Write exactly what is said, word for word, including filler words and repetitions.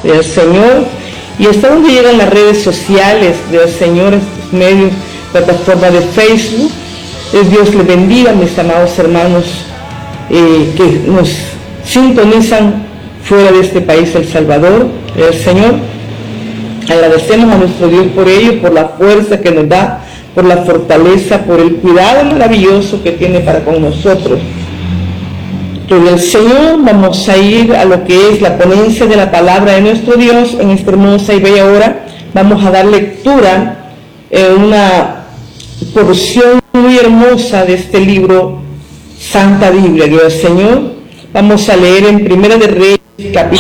del Señor, y hasta donde llegan las redes sociales del Señor, medios, plataforma de Facebook. Dios les bendiga, mis amados hermanos eh, que nos sintonizan fuera de este país, El Salvador, el Señor. Agradecemos a nuestro Dios por ello, por la fuerza que nos da, por la fortaleza, por el cuidado maravilloso que tiene para con nosotros. Gloria al Señor. Vamos a ir a lo que es la ponencia de la palabra de nuestro Dios en esta hermosa y bella hora. Vamos a dar lectura en una porción muy hermosa de este libro, Santa Biblia. Gloria al Señor. Vamos a leer en Primera de Reyes, capítulo